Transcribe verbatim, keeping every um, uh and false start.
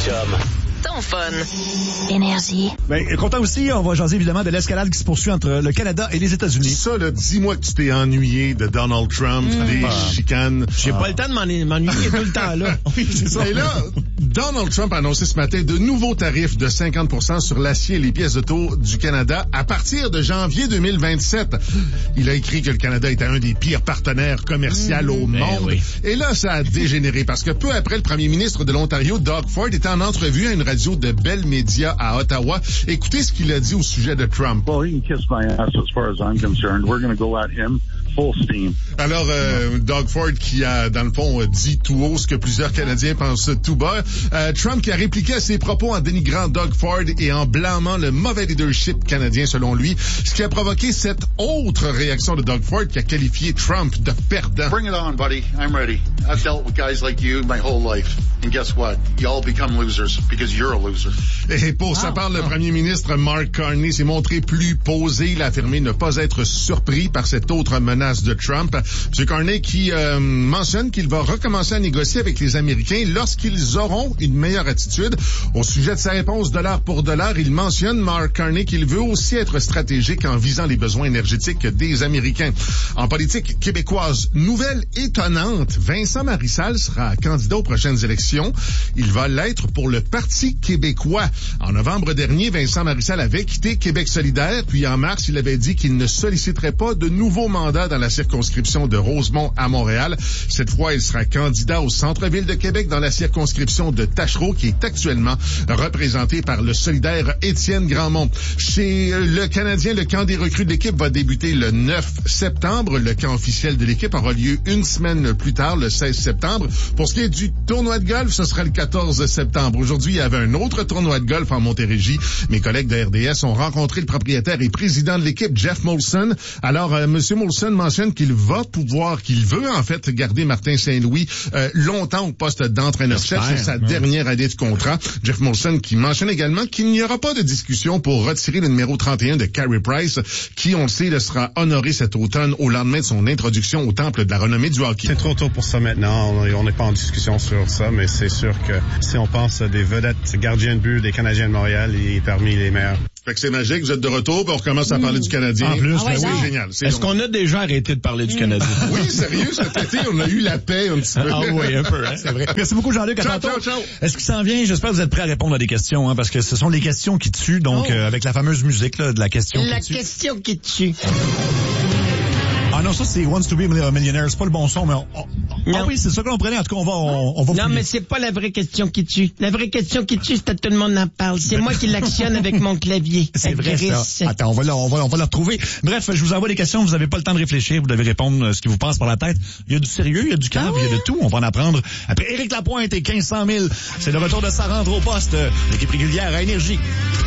chum. Ton fun. Énergie. Ben, content aussi, on va jaser évidemment de l'escalade qui se poursuit entre le Canada et les États-Unis. Ça, là, dis-moi que tu t'es ennuyé de Donald Trump, mmh. des ah. chicanes. J'ai ah. pas le temps de m'ennuyer tout le temps, là. Oui, c'est ça. Et là, Donald Trump a annoncé ce matin de nouveaux tarifs de cinquante pour cent sur l'acier et les pièces d'auto du Canada à partir de janvier deux mille vingt-sept. Il a écrit que le Canada était un des pires partenaires commerciaux mmh. au ben monde. Oui. Et là, ça a dégénéré parce que peu après, le premier ministre de l'Ontario, Doug Ford, était en entrevue à une radio de Bell Media à Ottawa. Écoutez ce qu'il a dit au sujet de Trump. Well, he can kiss my ass as far as I'm concerned. We're going to go at him full steam. Alors, euh, Doug Ford qui a, dans le fond, dit tout haut ce que plusieurs Canadiens pensent tout bas. Euh, Trump qui a répliqué à ses propos en dénigrant Doug Ford et en blâmant le mauvais leadership canadien, selon lui, ce qui a provoqué cette autre réaction de Doug Ford qui a qualifié Trump de perdant. Bring it on, buddy. I'm ready. I've dealt with guys like you my whole life. And guess what? You all become losers because you're a loser. Et pour sa part, le premier ministre Mark Carney s'est montré plus posé. Il a affirmé ne pas être surpris par cette autre menace de Trump. M. Carney qui euh, mentionne qu'il va recommencer à négocier avec les Américains lorsqu'ils auront une meilleure attitude. Au sujet de sa réponse dollar pour dollar, il mentionne, Mark Carney, qu'il veut aussi être stratégique en visant les besoins énergétiques des Américains. En politique québécoise, nouvelle étonnante, Vincent Marissal sera candidat aux prochaines élections. Il va l'être pour le Parti québécois. En novembre dernier, Vincent Marissal avait quitté Québec solidaire, puis en mars, il avait dit qu'il ne solliciterait pas de nouveaux mandats dans la circonscription de Rosemont à Montréal. Cette fois, il sera candidat au centre-ville de Québec dans la circonscription de Tachereau, qui est actuellement représenté par le solidaire Étienne Grandmont. Chez le Canadien, le camp des recrues de l'équipe va débuter le neuf septembre. Le camp officiel de l'équipe aura lieu une semaine plus tard, le seize septembre. Pour ce qui est du tournoi de golf, ce sera le quatorze septembre. Aujourd'hui, il y avait un autre tournoi de golf en Montérégie. Mes collègues de R D S ont rencontré le propriétaire et président de l'équipe, Jeff Molson. Alors, euh, M. Molson mentionne qu'il va pouvoir, qu'il veut en fait garder Martin Saint-Louis euh, longtemps au poste d'entraîneur-chef. C'est sa dernière année de contrat. Jeff Molson qui mentionne également qu'il n'y aura pas de discussion pour retirer le numéro trente et un de Carey Price, qui, on le sait, le sera honoré cet automne au lendemain de son introduction au temple de la renommée du hockey. C'est trop tôt pour ça maintenant. On n'est pas en discussion sur ça, mais c'est sûr que si on pense des vedettes gardiens de but des Canadiens de Montréal, il est parmi les meilleurs. Fait que c'est magique, vous êtes de retour, puis on recommence à parler mmh. du Canadien. En plus, ah ouais, ben oui, génial. C'est Est-ce long. qu'on a déjà arrêté de parler du Canadien? Oui, sérieux, cet été, on a eu la paix un petit peu. Ah oui, un peu, hein? C'est vrai. Merci beaucoup, Jean-Luc. À ciao, tantôt. ciao, ciao. Est-ce qu'il s'en vient? J'espère que vous êtes prêts à répondre à des questions, hein, parce que ce sont les questions qui tuent, donc, oh. euh, avec la fameuse musique, là, de la question la qui tue. La question qui tue. Ah non, ça c'est Wants to be a Millionaire, c'est pas le bon son, mais on, on, ah oui, c'est ça que l'on prenait. En tout cas, on va, on, on va. Non, mais c'est pas la vraie question qui tue. La vraie question qui tue, c'est à tout le monde en parle. C'est moi qui l'actionne avec mon clavier. C'est vrai, ça. Attends, on va, la, on va, on va la retrouver. Bref, je vous envoie des questions. Vous avez pas le temps de réfléchir. Vous devez répondre ce qui vous passe par la tête. Il y a du sérieux, il y a du cave, ah ouais. il y a de tout. On va en apprendre. Après Éric Lapointe et quinze cent mille, c'est le retour de sa rentre au poste. L'équipe régulière à Énergie.